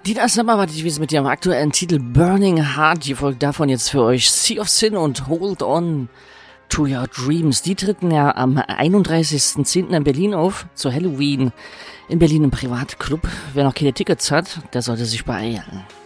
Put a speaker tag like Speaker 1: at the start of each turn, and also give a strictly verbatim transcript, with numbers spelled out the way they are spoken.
Speaker 1: Dina Summer war die mit ihrem aktuellen Titel Burning Heart. Die folgt davon jetzt für euch Sea of Sin und Hold On to Your Dreams. Die treten ja am einunddreißigsten zehnten in Berlin auf, zu Halloween. In Berlin im Privatclub. Wer noch keine Tickets hat, der sollte sich beeilen.